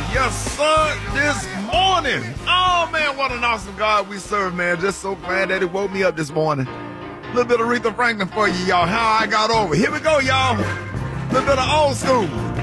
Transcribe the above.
Yes, sir, this morning. Oh, man, what an awesome God we serve, man. Just so glad that He woke me up this morning. A little bit of Aretha Franklin for you, y'all. How I got over. Here we go, y'all. A little bit of old school.